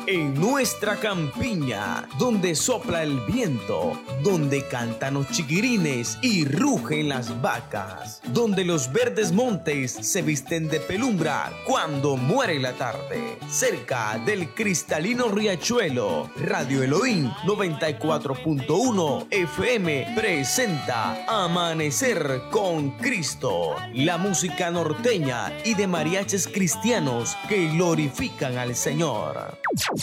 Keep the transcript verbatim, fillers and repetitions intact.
en nuestra campiña, donde sopla el viento, donde cantan los chiquirines y rugen las vacas, donde los verdes montes se visten de pelumbra cuando muere la tarde. Cerca del cristalino riachuelo, Radio Elohim noventa y cuatro punto uno F M presenta Amanecer con Cristo, la música norteña y de mariachis cristianos que glorifican al Señor.